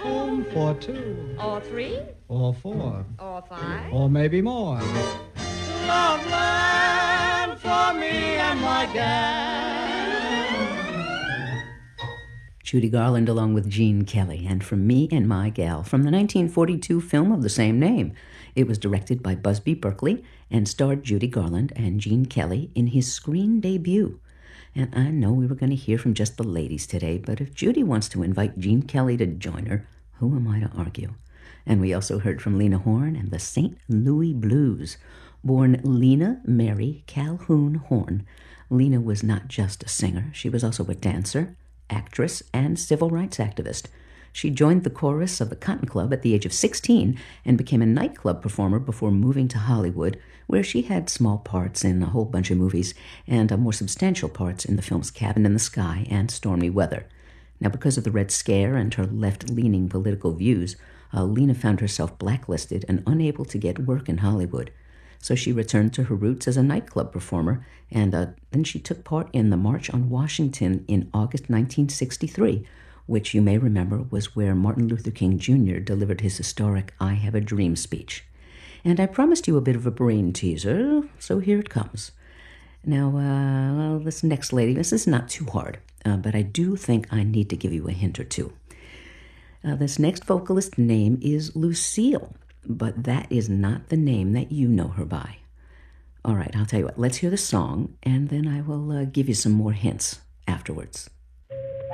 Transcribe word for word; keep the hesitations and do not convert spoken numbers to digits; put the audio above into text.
home for two. Or three. Or four. Or five. Or maybe more. Loveland for me and my gal. Judy Garland along with Gene Kelly, and For Me and My Gal, from the nineteen forty-two film of the same name. It was directed by Busby Berkeley and starred Judy Garland and Gene Kelly in his screen debut. And I know we were going to hear from just the ladies today, but if Judy wants to invite Gene Kelly to join her, who am I to argue? And we also heard from Lena Horne and the Saint Louis Blues. Born Lena Mary Calhoun Horne, Lena was not just a singer, she was also a dancer, actress, and civil rights activist. She joined the chorus of the Cotton Club at the age of sixteen and became a nightclub performer before moving to Hollywood, where she had small parts in a whole bunch of movies and uh, more substantial parts in the films Cabin in the Sky and Stormy Weather. Now, because of the Red Scare and her left-leaning political views, uh, Lena found herself blacklisted and unable to get work in Hollywood. So she returned to her roots as a nightclub performer, and uh, then she took part in the March on Washington in August nineteen sixty-three, which you may remember was where Martin Luther King Junior delivered his historic I Have a Dream speech. And I promised you a bit of a brain teaser, so here it comes. Now, uh, well, this next lady, this is not too hard, uh, but I do think I need to give you a hint or two. Uh, this next vocalist's name is Lucille, but that is not the name that you know her by. All right, I'll tell you what, let's hear the song, and then I will uh, give you some more hints afterwards.